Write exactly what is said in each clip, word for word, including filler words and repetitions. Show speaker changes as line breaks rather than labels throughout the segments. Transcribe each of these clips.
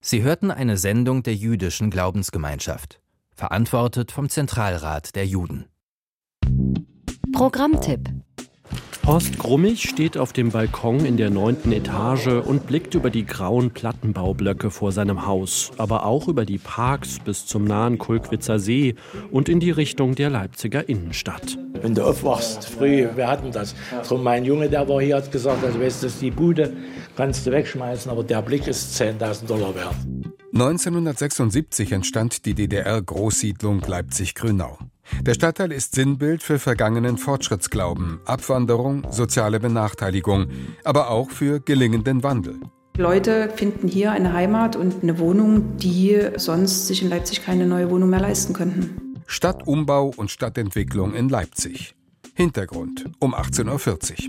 Sie hörten eine Sendung der Jüdischen Glaubensgemeinschaft, verantwortet vom Zentralrat der Juden.
Programmtipp:
Horst Grummig steht auf dem Balkon in der neunten Etage und blickt über die grauen Plattenbaublöcke vor seinem Haus, aber auch über die Parks bis zum nahen Kulkwitzer See und in die Richtung der Leipziger Innenstadt.
Wenn du aufwachst früh, wir hatten das. Drum mein Junge, der war hier, hat gesagt, also weißt du, die Bude kannst du wegschmeißen, aber der Blick ist zehntausend Dollar wert.
neunzehnhundertsechsundsiebzig entstand die D D R-Großsiedlung Leipzig-Grünau. Der Stadtteil ist Sinnbild für vergangenen Fortschrittsglauben, Abwanderung, soziale Benachteiligung, aber auch für gelingenden Wandel.
Leute finden hier eine Heimat und eine Wohnung, die sonst sich in Leipzig keine neue Wohnung mehr leisten könnten.
Stadtumbau und Stadtentwicklung in Leipzig. Hintergrund um achtzehn Uhr vierzig.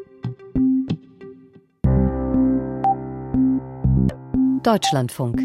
Deutschlandfunk.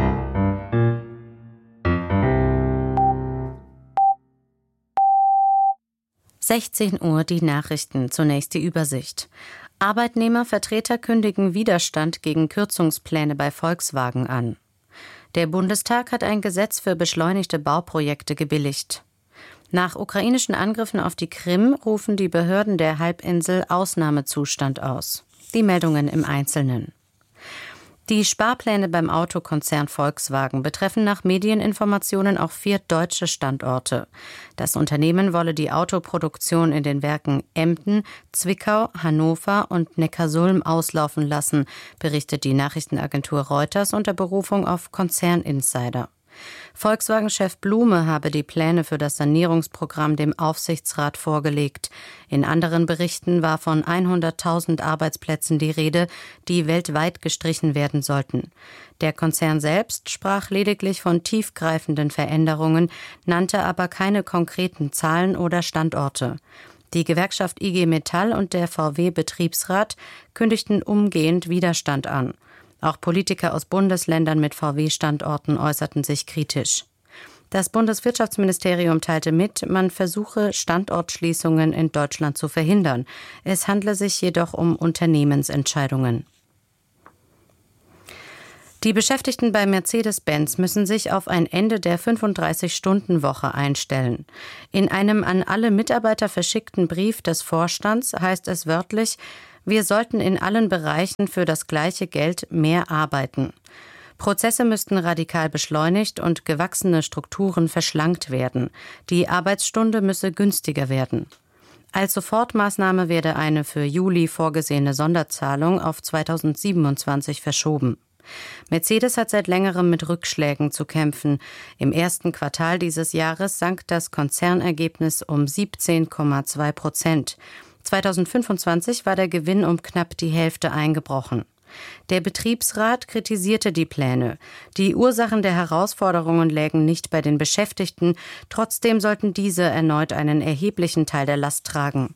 sechzehn Uhr die Nachrichten, zunächst die Übersicht. Arbeitnehmervertreter kündigen Widerstand gegen Kürzungspläne bei Volkswagen an. Der Bundestag hat ein Gesetz für beschleunigte Bauprojekte gebilligt. Nach ukrainischen Angriffen auf die Krim rufen die Behörden der Halbinsel Ausnahmezustand aus. Die Meldungen im Einzelnen. Die Sparpläne beim Autokonzern Volkswagen betreffen nach Medieninformationen auch vier deutsche Standorte. Das Unternehmen wolle die Autoproduktion in den Werken Emden, Zwickau, Hannover und Neckarsulm auslaufen lassen, berichtet die Nachrichtenagentur Reuters unter Berufung auf Konzerninsider. Volkswagen-Chef Blume habe die Pläne für das Sanierungsprogramm dem Aufsichtsrat vorgelegt. In anderen Berichten war von hunderttausend Arbeitsplätzen die Rede, die weltweit gestrichen werden sollten. Der Konzern selbst sprach lediglich von tiefgreifenden Veränderungen, nannte aber keine konkreten Zahlen oder Standorte. Die Gewerkschaft I G Metall und der V W-Betriebsrat kündigten umgehend Widerstand an. Auch Politiker aus Bundesländern mit V W-Standorten äußerten sich kritisch. Das Bundeswirtschaftsministerium teilte mit, man versuche, Standortschließungen in Deutschland zu verhindern. Es handle sich jedoch um Unternehmensentscheidungen. Die Beschäftigten bei Mercedes-Benz müssen sich auf ein Ende der fünfunddreißig-Stunden-Woche einstellen. In einem an alle Mitarbeiter verschickten Brief des Vorstands heißt es wörtlich: Wir sollten in allen Bereichen für das gleiche Geld mehr arbeiten. Prozesse müssten radikal beschleunigt und gewachsene Strukturen verschlankt werden. Die Arbeitsstunde müsse günstiger werden. Als Sofortmaßnahme werde eine für Juli vorgesehene Sonderzahlung auf zweitausendsiebenundzwanzig verschoben. Mercedes hat seit längerem mit Rückschlägen zu kämpfen. Im ersten Quartal dieses Jahres sank das Konzernergebnis um siebzehn Komma zwei Prozent. zweitausendfünfundzwanzig war der Gewinn um knapp die Hälfte eingebrochen. Der Betriebsrat kritisierte die Pläne. Die Ursachen der Herausforderungen lägen nicht bei den Beschäftigten, trotzdem sollten diese erneut einen erheblichen Teil der Last tragen.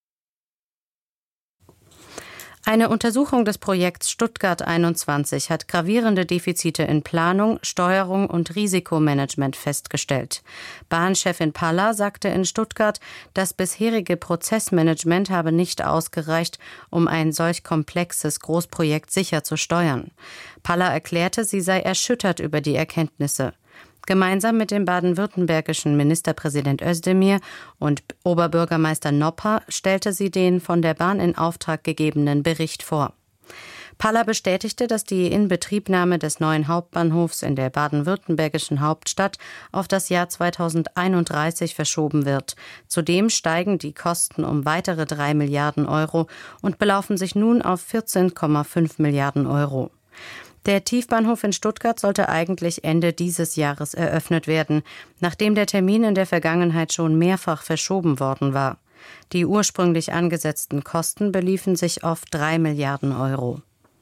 Eine Untersuchung des Projekts Stuttgart einundzwanzig hat gravierende Defizite in Planung, Steuerung und Risikomanagement festgestellt. Bahnchefin Paller sagte in Stuttgart, das bisherige Prozessmanagement habe nicht ausgereicht, um ein solch komplexes Großprojekt sicher zu steuern. Paller erklärte, sie sei erschüttert über die Erkenntnisse. Gemeinsam mit dem baden-württembergischen Ministerpräsident Özdemir und Oberbürgermeister Nopper stellte sie den von der Bahn in Auftrag gegebenen Bericht vor. Paller bestätigte, dass die Inbetriebnahme des neuen Hauptbahnhofs in der baden-württembergischen Hauptstadt auf das Jahr zweitausendeinunddreißig verschoben wird. Zudem steigen die Kosten um weitere drei Milliarden Euro und belaufen sich nun auf vierzehn Komma fünf Milliarden Euro. Der Tiefbahnhof in Stuttgart sollte eigentlich Ende dieses Jahres eröffnet werden, nachdem der Termin in der Vergangenheit schon mehrfach verschoben worden war. Die ursprünglich angesetzten Kosten beliefen sich auf drei Milliarden Euro.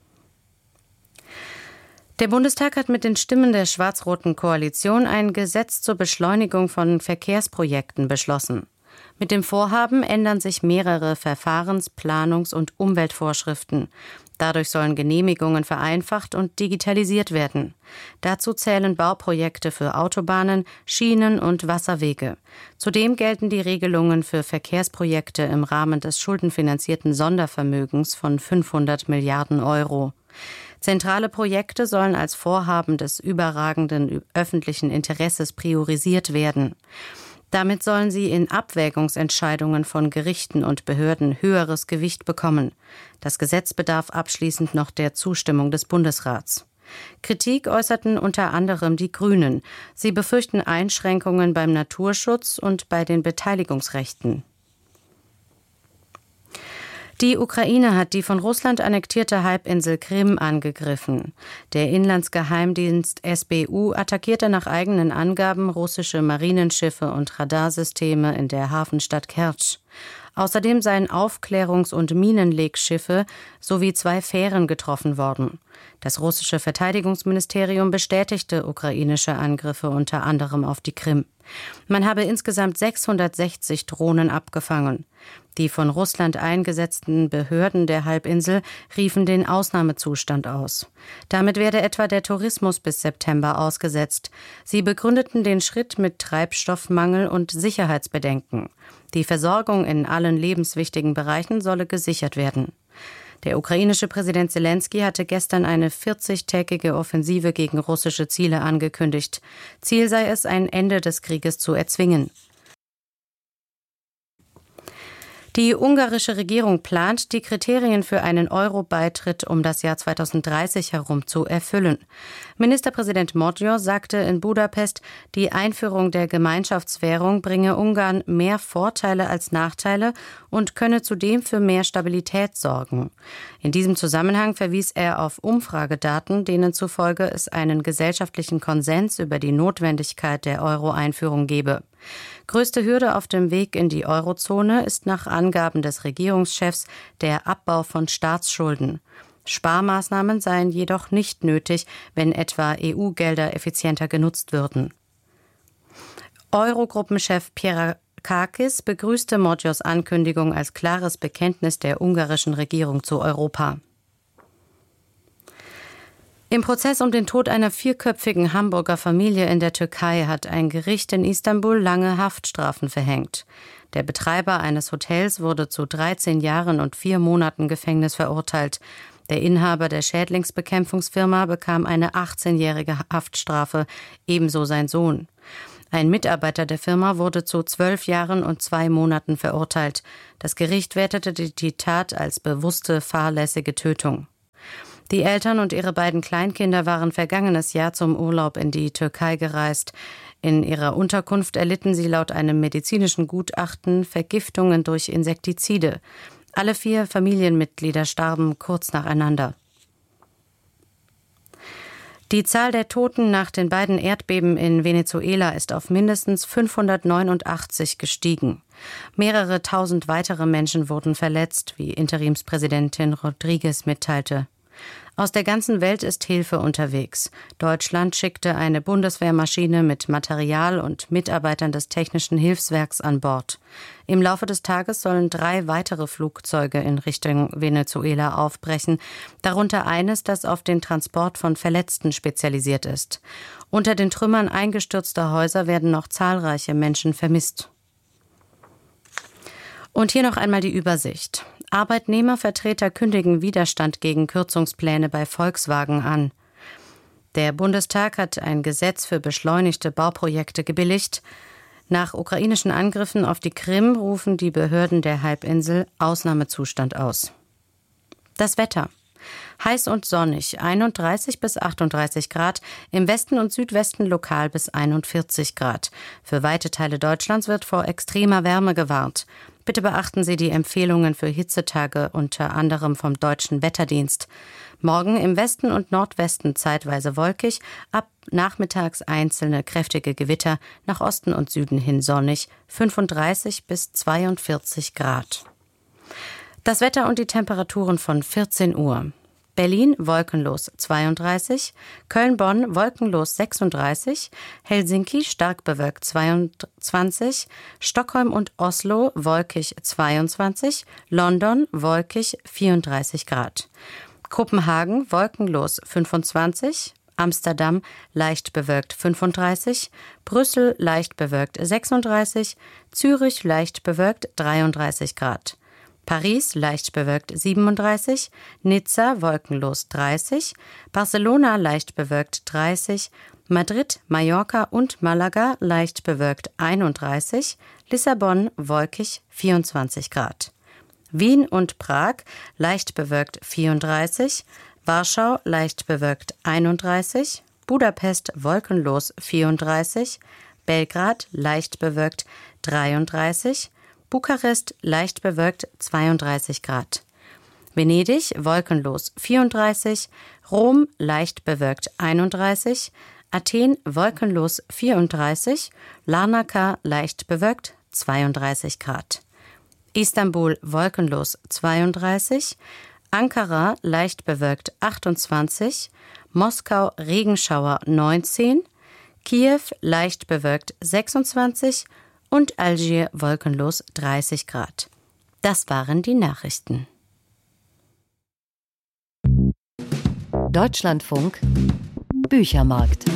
Der Bundestag hat mit den Stimmen der schwarz-roten Koalition ein Gesetz zur Beschleunigung von Verkehrsprojekten beschlossen. Mit dem Vorhaben ändern sich mehrere Verfahrens-, Planungs- und Umweltvorschriften. Dadurch sollen Genehmigungen vereinfacht und digitalisiert werden. Dazu zählen Bauprojekte für Autobahnen, Schienen und Wasserwege. Zudem gelten die Regelungen für Verkehrsprojekte im Rahmen des schuldenfinanzierten Sondervermögens von fünfhundert Milliarden Euro. Zentrale Projekte sollen als Vorhaben des überragenden öffentlichen Interesses priorisiert werden. Damit sollen sie in Abwägungsentscheidungen von Gerichten und Behörden höheres Gewicht bekommen. Das Gesetz bedarf abschließend noch der Zustimmung des Bundesrats. Kritik äußerten unter anderem die Grünen. Sie befürchten Einschränkungen beim Naturschutz und bei den Beteiligungsrechten. Die Ukraine hat die von Russland annektierte Halbinsel Krim angegriffen. Der Inlandsgeheimdienst S B U attackierte nach eigenen Angaben russische Marinenschiffe und Radarsysteme in der Hafenstadt Kertsch. Außerdem seien Aufklärungs- und Minenlegschiffe sowie zwei Fähren getroffen worden. Das russische Verteidigungsministerium bestätigte ukrainische Angriffe unter anderem auf die Krim. Man habe insgesamt sechshundertsechzig Drohnen abgefangen. Die von Russland eingesetzten Behörden der Halbinsel riefen den Ausnahmezustand aus. Damit werde etwa der Tourismus bis September ausgesetzt. Sie begründeten den Schritt mit Treibstoffmangel und Sicherheitsbedenken. Die Versorgung in allen lebenswichtigen Bereichen solle gesichert werden. Der ukrainische Präsident Selenskyj hatte gestern eine vierzigtägige Offensive gegen russische Ziele angekündigt. Ziel sei es, ein Ende des Krieges zu erzwingen. Die ungarische Regierung plant, die Kriterien für einen Euro-Beitritt um das Jahr zweitausenddreißig herum zu erfüllen. Ministerpräsident Magyar sagte in Budapest, die Einführung der Gemeinschaftswährung bringe Ungarn mehr Vorteile als Nachteile und könne zudem für mehr Stabilität sorgen. In diesem Zusammenhang verwies er auf Umfragedaten, denen zufolge es einen gesellschaftlichen Konsens über die Notwendigkeit der Euro-Einführung gebe. Größte Hürde auf dem Weg in die Eurozone ist nach Angaben des Regierungschefs der Abbau von Staatsschulden. Sparmaßnahmen seien jedoch nicht nötig, wenn etwa E U-Gelder effizienter genutzt würden. Eurogruppenchef Pierrakakis begrüßte Magyars Ankündigung als klares Bekenntnis der ungarischen Regierung zu Europa. Im Prozess um den Tod einer vierköpfigen Hamburger Familie in der Türkei hat ein Gericht in Istanbul lange Haftstrafen verhängt. Der Betreiber eines Hotels wurde zu dreizehn Jahren und vier Monaten Gefängnis verurteilt. Der Inhaber der Schädlingsbekämpfungsfirma bekam eine achtzehnjährige Haftstrafe, ebenso sein Sohn. Ein Mitarbeiter der Firma wurde zu zwölf Jahren und zwei Monaten verurteilt. Das Gericht wertete die Tat als bewusste, fahrlässige Tötung. Die Eltern und ihre beiden Kleinkinder waren vergangenes Jahr zum Urlaub in die Türkei gereist. In ihrer Unterkunft erlitten sie laut einem medizinischen Gutachten Vergiftungen durch Insektizide. Alle vier Familienmitglieder starben kurz nacheinander. Die Zahl der Toten nach den beiden Erdbeben in Venezuela ist auf mindestens fünfhundertneunundachtzig gestiegen. Mehrere tausend weitere Menschen wurden verletzt, wie Interimspräsidentin Rodriguez mitteilte. Aus der ganzen Welt ist Hilfe unterwegs. Deutschland schickte eine Bundeswehrmaschine mit Material und Mitarbeitern des Technischen Hilfswerks an Bord. Im Laufe des Tages sollen drei weitere Flugzeuge in Richtung Venezuela aufbrechen, darunter eines, das auf den Transport von Verletzten spezialisiert ist. Unter den Trümmern eingestürzter Häuser werden noch zahlreiche Menschen vermisst. Und hier noch einmal die Übersicht. Arbeitnehmervertreter kündigen Widerstand gegen Kürzungspläne bei Volkswagen an. Der Bundestag hat ein Gesetz für beschleunigte Bauprojekte gebilligt. Nach ukrainischen Angriffen auf die Krim rufen die Behörden der Halbinsel Ausnahmezustand aus. Das Wetter. Heiß und sonnig, einunddreißig bis achtunddreißig Grad, im Westen und Südwesten lokal bis einundvierzig Grad. Für weite Teile Deutschlands wird vor extremer Wärme gewarnt. Bitte beachten Sie die Empfehlungen für Hitzetage, unter anderem vom Deutschen Wetterdienst. Morgen im Westen und Nordwesten zeitweise wolkig, ab nachmittags einzelne kräftige Gewitter, nach Osten und Süden hin sonnig, fünfunddreißig bis zweiundvierzig Grad. Das Wetter und die Temperaturen von vierzehn Uhr. Berlin wolkenlos zweiunddreißig, Köln-Bonn wolkenlos sechsunddreißig, Helsinki stark bewölkt zweiundzwanzig, Stockholm und Oslo wolkig zweiundzwanzig, London wolkig vierunddreißig Grad. Kopenhagen wolkenlos fünfundzwanzig, Amsterdam leicht bewölkt fünfunddreißig, Brüssel leicht bewölkt sechsunddreißig, Zürich leicht bewölkt dreiunddreißig Grad. Paris leicht bewölkt siebenunddreißig, Nizza wolkenlos dreißig, Barcelona leicht bewölkt dreißig, Madrid, Mallorca und Malaga leicht bewölkt einunddreißig, Lissabon wolkig vierundzwanzig Grad. Wien und Prag leicht bewölkt vierunddreißig, Warschau leicht bewölkt einunddreißig, Budapest wolkenlos vierunddreißig, Belgrad leicht bewölkt dreiunddreißig, Bukarest leicht bewölkt zweiunddreißig Grad. Venedig wolkenlos vierunddreißig, Rom leicht bewölkt einunddreißig, Athen wolkenlos vierunddreißig, Larnaca leicht bewölkt zweiunddreißig Grad. Istanbul wolkenlos zweiunddreißig, Ankara leicht bewölkt achtundzwanzig, Moskau Regenschauer neunzehn, Kiew leicht bewölkt sechsundzwanzig und Algier wolkenlos dreißig Grad. Das waren die Nachrichten.
Deutschlandfunk Büchermarkt.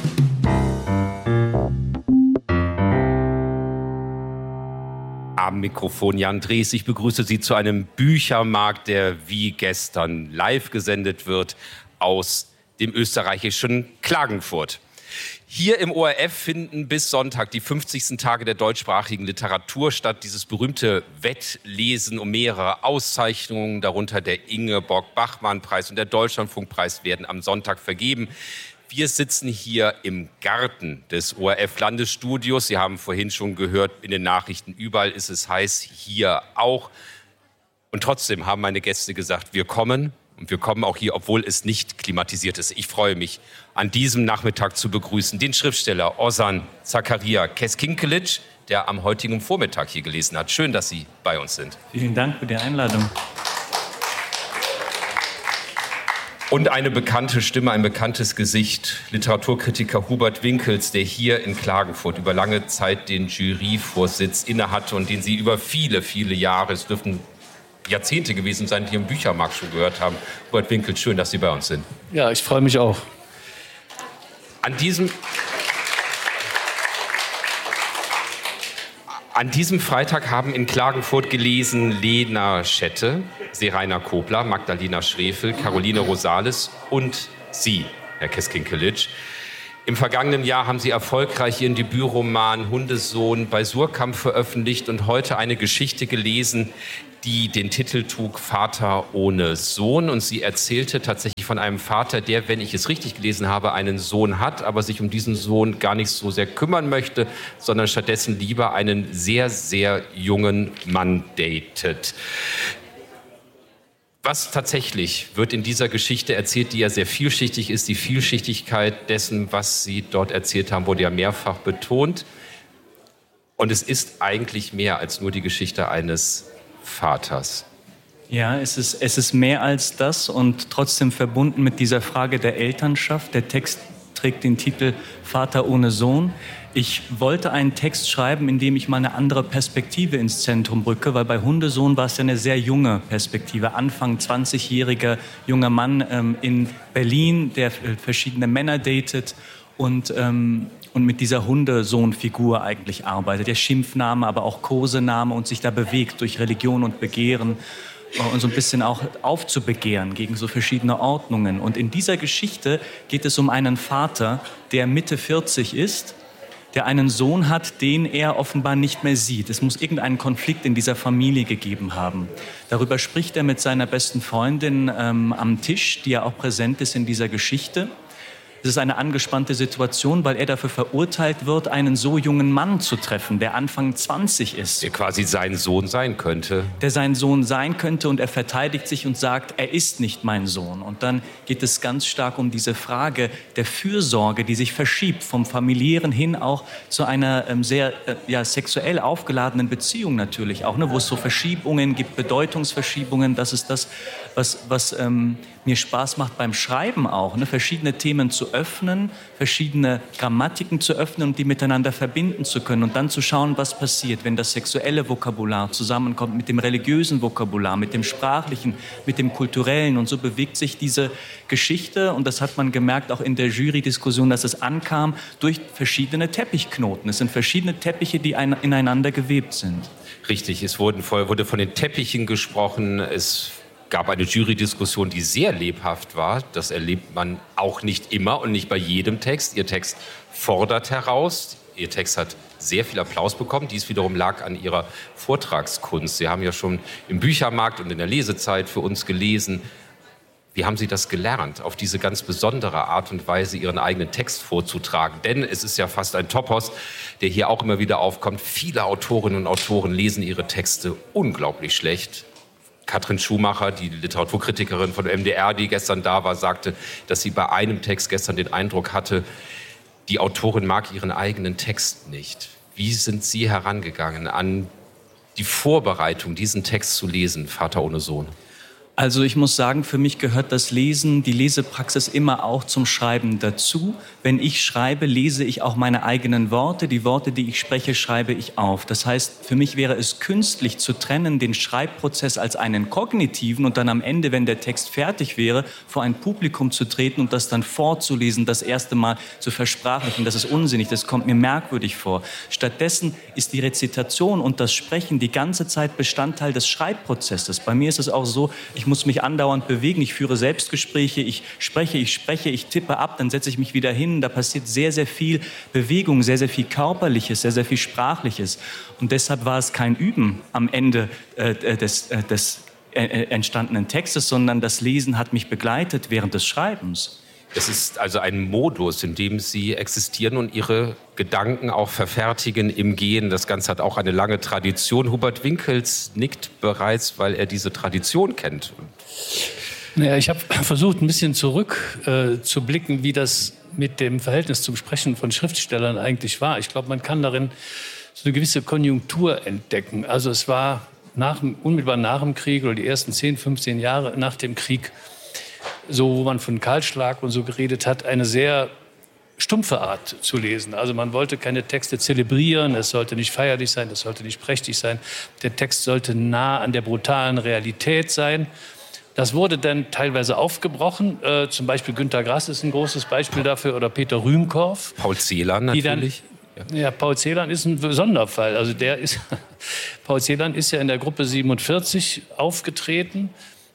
Am Mikrofon Jan Drees. Ich begrüße Sie zu einem Büchermarkt, der wie gestern live gesendet wird aus dem österreichischen Klagenfurt. Hier im O R F finden bis Sonntag die fünfzigsten Tage der deutschsprachigen Literatur statt. Dieses berühmte Wettlesen um mehrere Auszeichnungen, darunter der Ingeborg-Bachmann-Preis und der Deutschlandfunkpreis, werden am Sonntag vergeben. Wir sitzen hier im Garten des O R F-Landesstudios. Sie haben vorhin schon gehört, in den Nachrichten überall ist es heiß, hier auch. Und trotzdem haben meine Gäste gesagt, wir kommen. Und wir kommen auch hier, obwohl es nicht klimatisiert ist. Ich freue mich, an diesem Nachmittag zu begrüßen den Schriftsteller Ozan Zakaria Keskinkelic, der am heutigen Vormittag hier gelesen hat. Schön, dass Sie bei uns sind.
Vielen Dank für die Einladung.
Und eine bekannte Stimme, ein bekanntes Gesicht, Literaturkritiker Hubert Winkels, der hier in Klagenfurt über lange Zeit den Juryvorsitz innehatte und den Sie über viele, viele Jahre, es dürften Jahrzehnte gewesen sein, die im Büchermarkt schon gehört haben. Hubert Winkels, schön, dass Sie bei uns sind.
Ja, ich freue mich auch.
An diesem, an diesem Freitag haben in Klagenfurt gelesen Lena Schette, Seraina Kobler, Magdalena Schrefel, Caroline Rosales und Sie, Herr Keskinkelic. Im vergangenen Jahr haben Sie erfolgreich Ihren Debütroman Hundesohn bei Suhrkamp veröffentlicht und heute eine Geschichte gelesen, die den Titel trug Vater ohne Sohn. Und sie erzählte tatsächlich von einem Vater, der, wenn ich es richtig gelesen habe, einen Sohn hat, aber sich um diesen Sohn gar nicht so sehr kümmern möchte, sondern stattdessen lieber einen sehr, sehr jungen Mann datet. Was tatsächlich wird in dieser Geschichte erzählt, die ja sehr vielschichtig ist. Die Vielschichtigkeit dessen, was Sie dort erzählt haben, wurde ja mehrfach betont. Und es ist eigentlich mehr als nur die Geschichte eines Vaters.
Ja, es ist, es ist mehr als das und trotzdem verbunden mit dieser Frage der Elternschaft. Der Text trägt den Titel Vater ohne Sohn. Ich wollte einen Text schreiben, in dem ich mal eine andere Perspektive ins Zentrum rücke, weil bei Hundesohn war es ja eine sehr junge Perspektive. Anfang zwanzigjähriger junger Mann ähm, in Berlin, der verschiedene Männer datet und ähm, und mit dieser Hundesohn-Figur eigentlich arbeitet. Der Schimpfname, aber auch Kosename und sich da bewegt durch Religion und Begehren und so ein bisschen auch aufzubegehren gegen so verschiedene Ordnungen. Und in dieser Geschichte geht es um einen Vater, der Mitte vierzig ist, der einen Sohn hat, den er offenbar nicht mehr sieht. Es muss irgendeinen Konflikt in dieser Familie gegeben haben. Darüber spricht er mit seiner besten Freundin ähm, am Tisch, die ja auch präsent ist in dieser Geschichte. Es ist eine angespannte Situation, weil er dafür verurteilt wird, einen so jungen Mann zu treffen, der Anfang zwanzig ist.
Der quasi sein Sohn sein könnte.
Der sein Sohn sein könnte und er verteidigt sich und sagt, er ist nicht mein Sohn. Und dann geht es ganz stark um diese Frage der Fürsorge, die sich verschiebt vom Familiären hin auch zu einer ähm, sehr äh, ja, sexuell aufgeladenen Beziehung natürlich auch, ne, wo es so Verschiebungen gibt, Bedeutungsverschiebungen. Das ist das, was, was ähm, mir Spaß macht beim Schreiben auch, ne, verschiedene Themen zu zu öffnen, verschiedene Grammatiken zu öffnen und die miteinander verbinden zu können und dann zu schauen, was passiert, wenn das sexuelle Vokabular zusammenkommt mit dem religiösen Vokabular, mit dem sprachlichen, mit dem kulturellen. Und so bewegt sich diese Geschichte, und das hat man gemerkt auch in der Jury-Diskussion, dass es ankam, durch verschiedene Teppichknoten. Es sind verschiedene Teppiche, die ein, ineinander gewebt sind.
Richtig, es wurden, wurde von den Teppichen gesprochen, es gab eine Jury-Diskussion, die sehr lebhaft war. Das erlebt man auch nicht immer und nicht bei jedem Text. Ihr Text fordert heraus. Ihr Text hat sehr viel Applaus bekommen. Dies wiederum lag an Ihrer Vortragskunst. Sie haben ja schon im Büchermarkt und in der Lesezeit für uns gelesen. Wie haben Sie das gelernt, auf diese ganz besondere Art und Weise Ihren eigenen Text vorzutragen? Denn es ist ja fast ein Topos, der hier auch immer wieder aufkommt. Viele Autorinnen und Autoren lesen ihre Texte unglaublich schlecht. Katrin Schumacher, die Literaturkritikerin von M D R, die gestern da war, sagte, dass sie bei einem Text gestern den Eindruck hatte, die Autorin mag ihren eigenen Text nicht. Wie sind Sie herangegangen an die Vorbereitung, diesen Text zu lesen, Vater ohne Sohn?
Also ich muss sagen, für mich gehört das Lesen, die Lesepraxis immer auch zum Schreiben dazu. Wenn ich schreibe, lese ich auch meine eigenen Worte. Die Worte, die ich spreche, schreibe ich auf. Das heißt, für mich wäre es künstlich zu trennen, den Schreibprozess als einen kognitiven und dann am Ende, wenn der Text fertig wäre, vor ein Publikum zu treten und das dann vorzulesen, das erste Mal zu versprachlichen. Das ist unsinnig, das kommt mir merkwürdig vor. Stattdessen ist die Rezitation und das Sprechen die ganze Zeit Bestandteil des Schreibprozesses. Bei mir ist es auch so, ich muss mich andauernd bewegen, ich führe Selbstgespräche, ich spreche, ich spreche, ich tippe ab, dann setze ich mich wieder hin. Da passiert sehr, sehr viel Bewegung, sehr, sehr viel Körperliches, sehr, sehr viel Sprachliches. Und deshalb war es kein Üben am Ende äh, des, äh, des äh, entstandenen Textes, sondern das Lesen hat mich begleitet während des Schreibens.
Es ist also ein Modus, in dem Sie existieren und Ihre Gedanken auch verfertigen im Gehen. Das Ganze hat auch eine lange Tradition. Hubert Winkels nickt bereits, weil er diese Tradition kennt.
Naja, ich habe versucht, ein bisschen zurück äh, zu blicken, wie das mit dem Verhältnis zum Sprechen von Schriftstellern eigentlich war. Ich glaube, man kann darin so eine gewisse Konjunktur entdecken. Also es war nach, unmittelbar nach dem Krieg oder die ersten zehn, fünfzehn Jahre nach dem Krieg, so wo man von Kahlschlag und so geredet hat, eine sehr stumpfe Art zu lesen. Also man wollte keine Texte zelebrieren, es sollte nicht feierlich sein, es sollte nicht prächtig sein. Der Text sollte nah an der brutalen Realität sein. Das wurde dann teilweise aufgebrochen. Äh, zum Beispiel Günter Grass ist ein großes Beispiel dafür oder Peter Rühmkorff.
Paul Celan natürlich.
Dann, ja. ja, Paul Celan ist ein Sonderfall. Also der ist, Paul Celan ist ja in der Gruppe siebenundvierzig aufgetreten.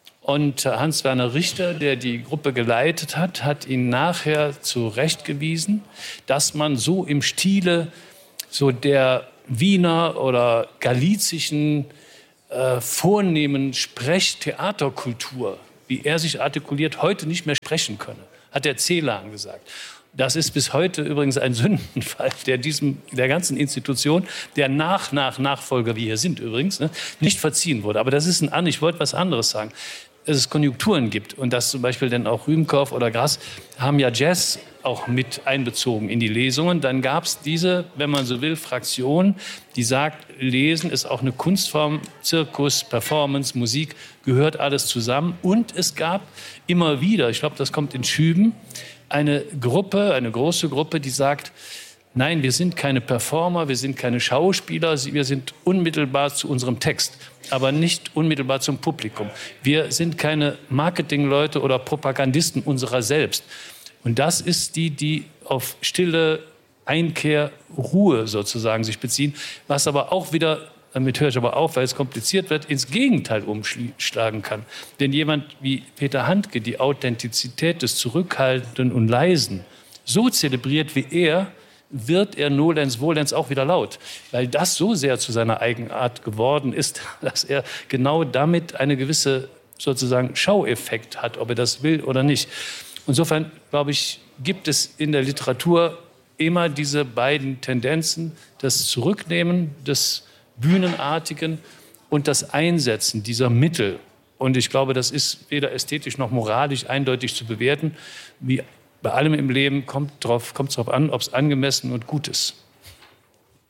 Und Hans-Werner Richter, der die Gruppe geleitet hat, hat ihn nachher zurechtgewiesen, dass man so im Stile so der Wiener oder galizischen äh, vornehmen Sprechtheaterkultur, wie er sich artikuliert, heute nicht mehr sprechen könne, hat der Celan gesagt. Das ist bis heute übrigens ein Sündenfall, der diesem, der ganzen Institution, der nach, nach, Nachfolger, wie hier sind übrigens, ne, nicht verziehen wurde. Aber das ist ein an. Ich wollte was anderes sagen. Dass es Konjunkturen gibt und dass zum Beispiel dann auch Rühmkorff oder Grass haben ja Jazz auch mit einbezogen in die Lesungen. Dann gab es diese, wenn man so will, Fraktion, die sagt, Lesen ist auch eine Kunstform, Zirkus, Performance, Musik, gehört alles zusammen. Und es gab immer wieder, ich glaube, das kommt in Schüben, eine Gruppe, eine große Gruppe, die sagt, nein, wir sind keine Performer, wir sind keine Schauspieler, wir sind unmittelbar zu unserem Text, aber nicht unmittelbar zum Publikum. Wir sind keine Marketingleute oder Propagandisten unserer selbst. Und das ist die, die auf stille Einkehr, Ruhe sozusagen sich beziehen, was aber auch wieder, damit höre ich aber auf, weil es kompliziert wird, ins Gegenteil umschlagen kann. Denn jemand wie Peter Handke die Authentizität des Zurückhaltenden und Leisen so zelebriert wie er, wird er nolens volens auch wieder laut, weil das so sehr zu seiner Eigenart geworden ist, dass er genau damit eine gewisse sozusagen Schaueffekt hat, ob er das will oder nicht. Insofern, glaube ich, gibt es in der Literatur immer diese beiden Tendenzen, das Zurücknehmen des Bühnenartigen und das Einsetzen dieser Mittel. Und ich glaube, das ist weder ästhetisch noch moralisch eindeutig zu bewerten, wie bei allem im Leben kommt es darauf an, ob es angemessen und gut ist.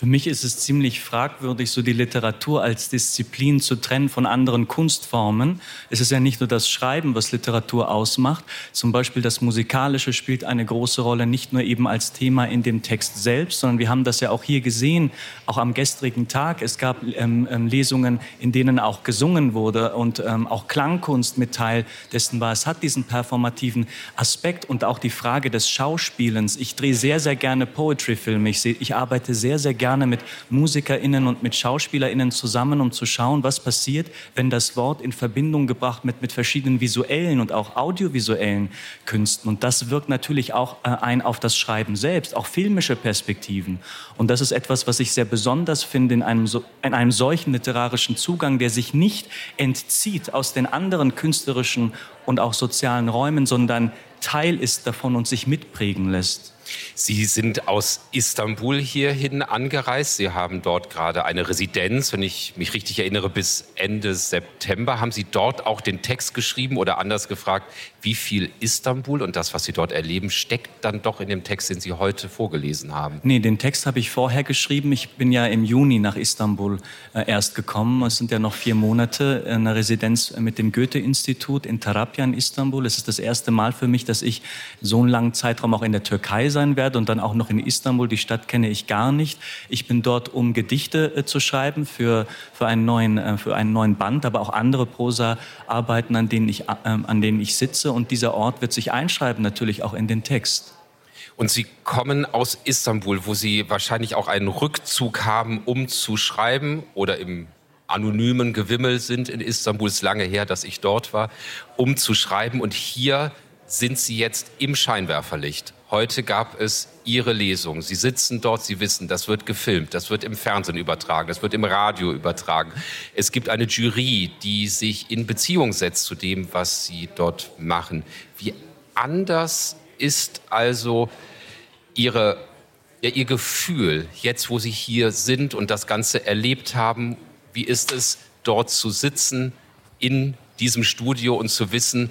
Für mich ist es ziemlich fragwürdig, so die Literatur als Disziplin zu trennen von anderen Kunstformen. Es ist ja nicht nur das Schreiben, was Literatur ausmacht. Zum Beispiel das Musikalische spielt eine große Rolle, nicht nur eben als Thema in dem Text selbst, sondern wir haben das ja auch hier gesehen, auch am gestrigen Tag. Es gab ähm, ähm, Lesungen, in denen auch gesungen wurde und ähm, auch Klangkunst mit Teil dessen war. Es hat diesen performativen Aspekt und auch die Frage des Schauspielens. Ich drehe sehr, sehr gerne Poetry-Filme. Ich, seh, ich arbeite sehr, sehr gerne gerne mit MusikerInnen und mit SchauspielerInnen zusammen, um zu schauen, was passiert, wenn das Wort in Verbindung gebracht wird mit verschiedenen visuellen und auch audiovisuellen Künsten. Und das wirkt natürlich auch äh, ein auf das Schreiben selbst, auch filmische Perspektiven. Und das ist etwas, was ich sehr besonders finde in einem, so, in einem solchen literarischen Zugang, der sich nicht entzieht aus den anderen künstlerischen und auch sozialen Räumen, sondern Teil ist davon und sich mitprägen lässt.
Sie sind aus Istanbul hierhin angereist. Sie haben dort gerade eine Residenz, wenn ich mich richtig erinnere, bis Ende September. Haben Sie dort auch den Text geschrieben oder anders gefragt, wie viel Istanbul und das, was Sie dort erleben, steckt dann doch in dem Text, den Sie heute vorgelesen haben?
Nee, den Text habe ich vorher geschrieben. Ich bin ja im Juni nach Istanbul äh, erst gekommen. Es sind ja noch vier Monate, eine Residenz mit dem Goethe-Institut in Tarapya in Istanbul. Es ist das erste Mal für mich, dass ich so einen langen Zeitraum auch in der Türkei sein werde und dann auch noch in Istanbul. Die Stadt kenne ich gar nicht. Ich bin dort, um Gedichte äh, zu schreiben für, für, einen neuen, äh, für einen neuen Band, aber auch andere Prosa-Arbeiten, an denen ich, äh, an denen ich sitze. Und dieser Ort wird sich einschreiben, natürlich auch in den Text.
Und Sie kommen aus Istanbul, wo Sie wahrscheinlich auch einen Rückzug haben, um zu schreiben oder im anonymen Gewimmel sind in Istanbul. Es ist lange her, dass ich dort war, um zu schreiben. Und hier sind Sie jetzt im Scheinwerferlicht. Heute gab es Ihre Lesung. Sie sitzen dort, Sie wissen, das wird gefilmt, das wird im Fernsehen übertragen, das wird im Radio übertragen. Es gibt eine Jury, die sich in Beziehung setzt zu dem, was Sie dort machen. Wie anders ist also Ihre, ja, Ihr Gefühl, jetzt wo Sie hier sind und das Ganze erlebt haben? Wie ist es, dort zu sitzen, in diesem Studio und zu wissen,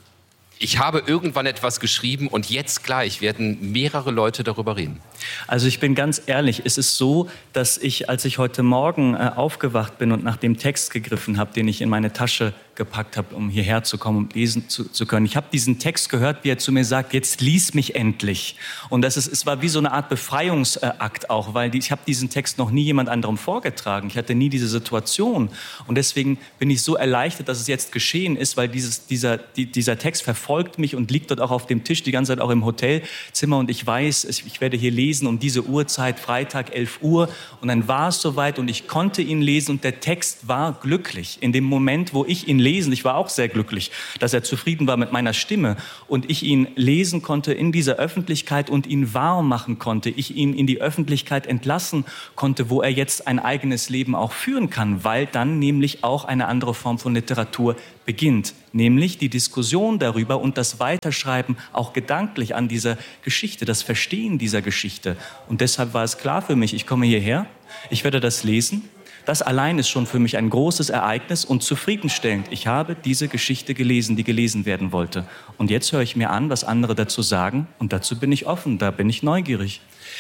ich habe irgendwann etwas geschrieben und jetzt gleich werden mehrere Leute darüber reden?
Also ich bin ganz ehrlich, es ist so, dass ich, als ich heute Morgen äh, aufgewacht bin und nach dem Text gegriffen habe, den ich in meine Tasche gepackt habe, um hierher zu kommen, um lesen zu, zu können. Ich habe diesen Text gehört, wie er zu mir sagt, jetzt lies mich endlich. Und das ist, es war wie so eine Art Befreiungsakt auch, weil die, ich habe diesen Text noch nie jemand anderem vorgetragen. Ich hatte nie diese Situation. Und deswegen bin ich so erleichtert, dass es jetzt geschehen ist, weil dieses, dieser, die, dieser Text verfolgt mich und liegt dort auch auf dem Tisch, die ganze Zeit auch im Hotelzimmer. Und ich weiß, ich, ich werde hier lesen um diese Uhrzeit, Freitag, elf Uhr. Und dann war es soweit und ich konnte ihn lesen und der Text war glücklich. In dem Moment, wo ich ihn lesen, ich war auch sehr glücklich, dass er zufrieden war mit meiner Stimme und ich ihn lesen konnte in dieser Öffentlichkeit und ihn wahr machen konnte. Ich ihn in die Öffentlichkeit entlassen konnte, wo er jetzt ein eigenes Leben auch führen kann, weil dann nämlich auch eine andere Form von Literatur beginnt, nämlich die Diskussion darüber und das Weiterschreiben auch gedanklich an dieser Geschichte, das Verstehen dieser Geschichte. Und deshalb war es klar für mich, ich komme hierher, ich werde das lesen. Das allein ist schon für mich ein großes Ereignis und zufriedenstellend. Ich habe diese Geschichte gelesen, die gelesen werden wollte. Und jetzt höre ich mir an, was andere dazu sagen. Und dazu bin ich offen, da bin ich neugierig.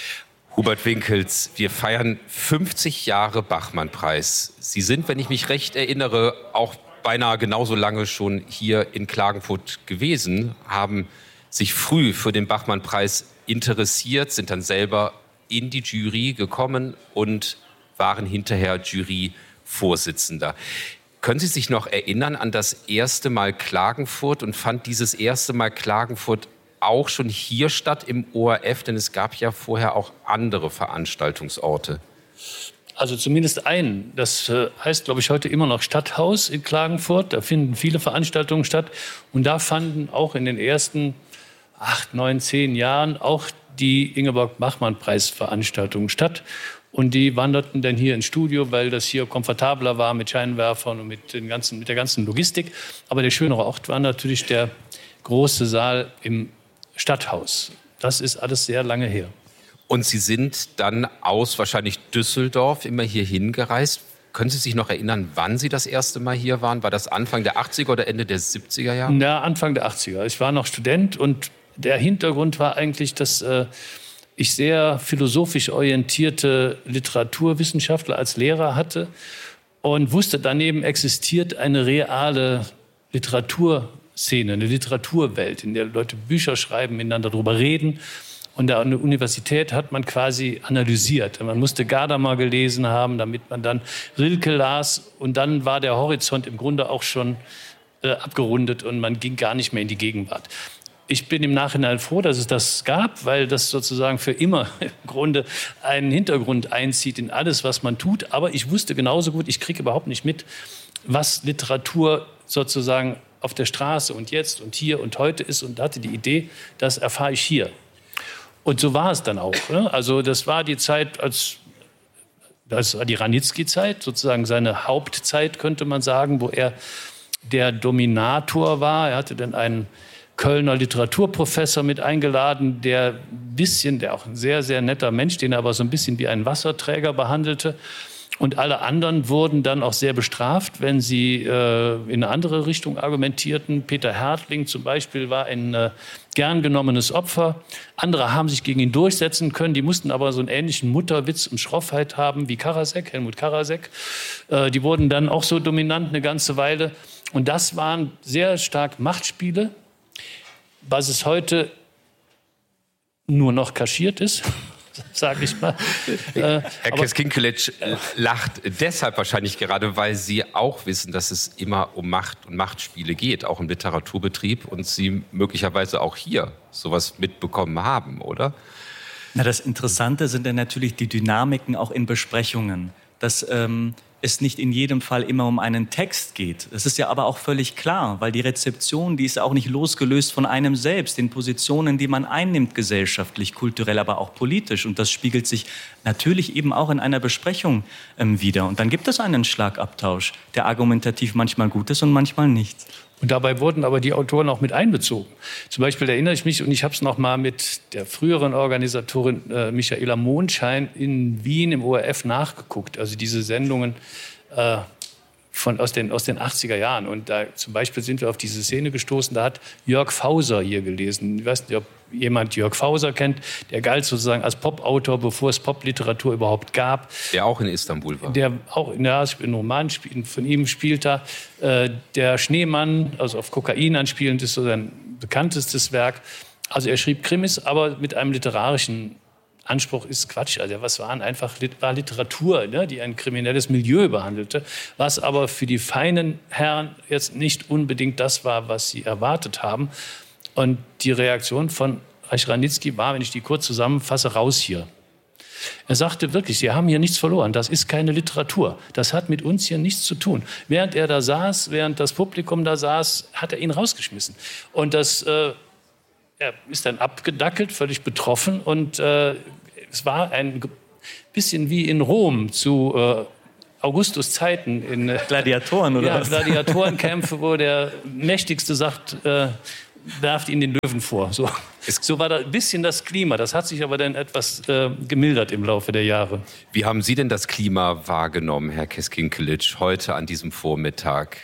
Hubert Winkels, wir feiern fünfzig Jahre Bachmann-Preis. Sie sind, wenn ich mich recht erinnere, auch beinahe genauso lange schon hier in Klagenfurt gewesen, haben sich früh für den Bachmann-Preis interessiert, sind dann selber in die Jury gekommen und waren hinterher Juryvorsitzender. Können Sie sich noch erinnern an das erste Mal Klagenfurt und fand dieses erste Mal Klagenfurt auch schon hier statt im O R F? Denn es gab ja vorher auch andere Veranstaltungsorte.
Also zumindest einen. Das heißt, glaube ich, heute immer noch Stadthaus in Klagenfurt. Da finden viele Veranstaltungen statt. Und da fanden auch in den ersten acht, neun, zehn Jahren auch die Ingeborg-Bachmann-Preis-Veranstaltungen statt. Und die wanderten dann hier ins Studio, weil das hier komfortabler war mit Scheinwerfern und mit, den ganzen, mit der ganzen Logistik. Aber der schönere Ort war natürlich der große Saal im Stadthaus. Das ist alles sehr lange her.
Und Sie sind dann aus wahrscheinlich Düsseldorf immer hier hingereist. Können Sie sich noch erinnern, wann Sie das erste Mal hier waren? War das Anfang der achtziger oder Ende der siebziger Jahre?
Ja, Anfang der achtziger. Ich war noch Student und der Hintergrund war eigentlich, dass äh, ich sehr philosophisch orientierte Literaturwissenschaftler als Lehrer hatte und wusste, daneben existiert eine reale Literaturszene, eine Literaturwelt, in der Leute Bücher schreiben, miteinander darüber reden. Und an der Universität hat man quasi analysiert. Man musste Gadamer gelesen haben, damit man dann Rilke las. Und dann war der Horizont im Grunde auch schon äh, abgerundet und man ging gar nicht mehr in die Gegenwart. Ich bin im Nachhinein froh, dass es das gab, weil das sozusagen für immer im Grunde einen Hintergrund einzieht in alles, was man tut. Aber ich wusste genauso gut, ich kriege überhaupt nicht mit, was Literatur sozusagen auf der Straße und jetzt und hier und heute ist. Und hatte die Idee, das erfahre ich hier. Und so war es dann auch. Ne? Also das war die Zeit, als das war die Ranitzky-Zeit, sozusagen seine Hauptzeit, könnte man sagen, wo er der Dominator war. Er hatte dann einen Kölner Literaturprofessor mit eingeladen, der ein bisschen, der auch ein sehr, sehr netter Mensch, den er aber so ein bisschen wie einen Wasserträger behandelte. Und alle anderen wurden dann auch sehr bestraft, wenn sie äh, in eine andere Richtung argumentierten. Peter Härtling zum Beispiel war ein äh, gern genommenes Opfer. Andere haben sich gegen ihn durchsetzen können. Die mussten aber so einen ähnlichen Mutterwitz und Schroffheit haben wie Karasek, Helmut Karasek. Äh, die wurden dann auch so dominant eine ganze Weile. Und das waren sehr stark Machtspiele, was es heute nur noch kaschiert ist. Sag ich mal.
Herr Keskin-Kilic lacht deshalb wahrscheinlich gerade, weil Sie auch wissen, dass es immer um Macht und Machtspiele geht, auch im Literaturbetrieb, und Sie möglicherweise auch hier sowas mitbekommen haben, oder?
Na, das Interessante sind dann natürlich die Dynamiken auch in Besprechungen, dass ähm, es nicht in jedem Fall immer um einen Text geht. Das ist ja aber auch völlig klar, weil die Rezeption, die ist auch nicht losgelöst von einem selbst, den Positionen, die man einnimmt, gesellschaftlich, kulturell, aber auch politisch. Und das spiegelt sich natürlich eben auch in einer Besprechung ähm, wider. Und dann gibt es einen Schlagabtausch, der argumentativ manchmal gut ist und manchmal nicht.
Und dabei wurden aber die Autoren auch mit einbezogen. Zum Beispiel erinnere ich mich, und ich habe es noch mal mit der früheren Organisatorin äh, Michaela Mondschein in Wien im O R F nachgeguckt. Also diese Sendungen äh, von, aus, den, aus den achtziger Jahren. Und da zum Beispiel sind wir auf diese Szene gestoßen, da hat Jörg Fauser hier gelesen. Ich weiß nicht, ob jemand Jörg Fauser kennt. Der galt sozusagen als Popautor, bevor es Popliteratur überhaupt gab.
Der auch in Istanbul war.
Der auch in der in Roman von ihm spielt da. Äh, der Schneemann, also auf Kokain anspielend, ist so sein bekanntestes Werk. Also er schrieb Krimis, aber mit einem literarischen Anspruch ist Quatsch. Also was waren einfach war Literatur, ne, die ein kriminelles Milieu behandelte, was aber für die feinen Herren jetzt nicht unbedingt das war, was sie erwartet haben. Und die Reaktion von Reich Ranitzky war, wenn ich die kurz zusammenfasse, raus hier. Er sagte wirklich, Sie haben hier nichts verloren, das ist keine Literatur, das hat mit uns hier nichts zu tun. Während er da saß, während das Publikum da saß, hat er ihn rausgeschmissen. Und das, äh, er ist dann abgedackelt, völlig betroffen. Und äh, es war ein bisschen wie in Rom zu äh, Augustus Zeiten. In, äh,
Gladiatoren, oder
ja,
was?
Gladiatorenkämpfe, wo der Mächtigste sagt, äh, werft ihn den Löwen vor. So, so war da ein bisschen das Klima. Das hat sich aber dann etwas äh, gemildert im Laufe der Jahre.
Wie haben Sie denn das Klima wahrgenommen, Herr Keskin-Kilic, heute an diesem Vormittag?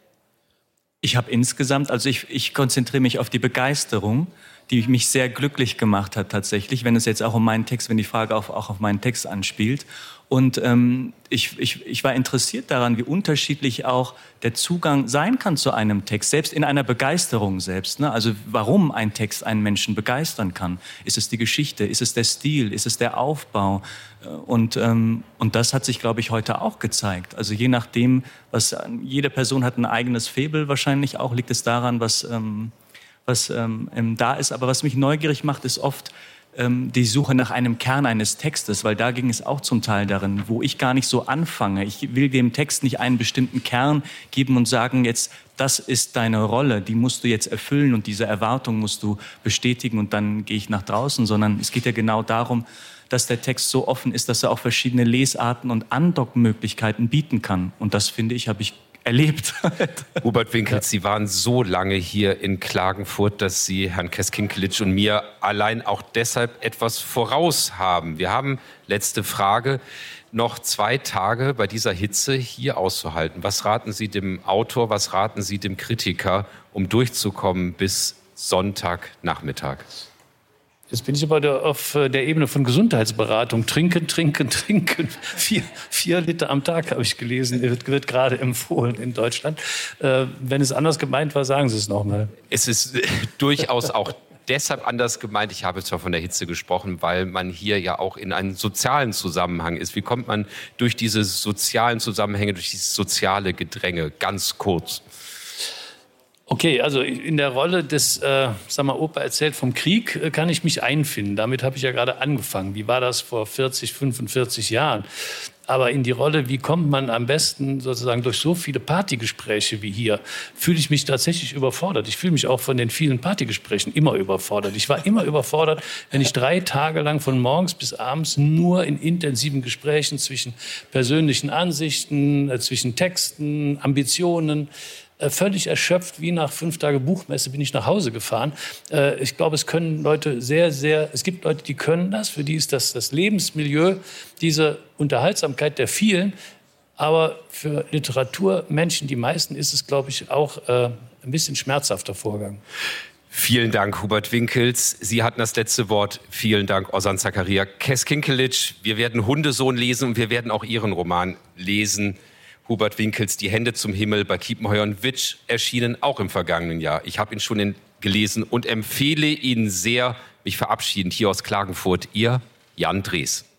Ich habe insgesamt, also ich, ich konzentriere mich auf die Begeisterung, die mich sehr glücklich gemacht hat tatsächlich, wenn es jetzt auch um meinen Text, wenn die Frage auch, auch auf meinen Text anspielt. Und ähm, ich, ich, ich war interessiert daran, wie unterschiedlich auch der Zugang sein kann zu einem Text, selbst in einer Begeisterung selbst. Ne? Also warum ein Text einen Menschen begeistern kann. Ist es die Geschichte? Ist es der Stil? Ist es der Aufbau? Und, ähm, und das hat sich, glaube ich, heute auch gezeigt. Also je nachdem, was jede Person hat ein eigenes Faible wahrscheinlich auch, liegt es daran, was, ähm, was ähm, da ist. Aber was mich neugierig macht, ist oft die Suche nach einem Kern eines Textes, weil da ging es auch zum Teil darin, wo ich gar nicht so anfange. Ich will dem Text nicht einen bestimmten Kern geben und sagen, jetzt, das ist deine Rolle, die musst du jetzt erfüllen und diese Erwartung musst du bestätigen und dann gehe ich nach draußen, sondern es geht ja genau darum, dass der Text so offen ist, dass er auch verschiedene Lesarten und Andockmöglichkeiten bieten kann. Und das, finde ich, habe ich erlebt.
Hubert Winkels, Sie waren so lange hier in Klagenfurt, dass Sie Herrn Keskin-Kilic und mir allein auch deshalb etwas voraus haben. Wir haben, letzte Frage, noch zwei Tage bei dieser Hitze hier auszuhalten. Was raten Sie dem Autor, was raten Sie dem Kritiker, um durchzukommen bis Sonntagnachmittag?
Jetzt bin ich aber der, auf der Ebene von Gesundheitsberatung. Trinken, trinken, trinken. Vier, vier Liter am Tag, habe ich gelesen, wird, wird gerade empfohlen in Deutschland. Äh, wenn es anders gemeint war, sagen Sie es noch mal.
Es ist durchaus auch deshalb anders gemeint. Ich habe zwar von der Hitze gesprochen, weil man hier ja auch in einem sozialen Zusammenhang ist. Wie kommt man durch diese sozialen Zusammenhänge, durch dieses soziale Gedränge? Ganz kurz.
Okay, also in der Rolle des, äh, sag mal, Opa erzählt vom Krieg, äh, kann ich mich einfinden. Damit habe ich ja gerade angefangen. Wie war das vor vierzig, fünfundvierzig Jahren? Aber in die Rolle, wie kommt man am besten sozusagen durch so viele Partygespräche wie hier, fühle ich mich tatsächlich überfordert. Ich fühle mich auch von den vielen Partygesprächen immer überfordert. Ich war immer überfordert, wenn ich drei Tage lang von morgens bis abends nur in intensiven Gesprächen zwischen persönlichen Ansichten, äh, zwischen Texten, Ambitionen, völlig erschöpft, wie nach fünf Tage Buchmesse bin ich nach Hause gefahren. Ich glaube, es können Leute sehr, sehr, es gibt Leute, die können das, für die ist das das Lebensmilieu, diese Unterhaltsamkeit der vielen. Aber für Literaturmenschen, die meisten, ist es, glaube ich, auch ein bisschen schmerzhafter Vorgang.
Vielen Dank, Hubert Winkels. Sie hatten das letzte Wort. Vielen Dank, Ozan Zakaria. Kes Kinkelic, wir werden Hundesohn lesen und wir werden auch Ihren Roman lesen. Hubert Winkels, Die Hände zum Himmel, bei Kiepenheuer und Witsch, erschienen auch im vergangenen Jahr. Ich habe ihn schon in, gelesen und empfehle ihn sehr. Mich verabschiedend hier aus Klagenfurt, Ihr Jan Drees.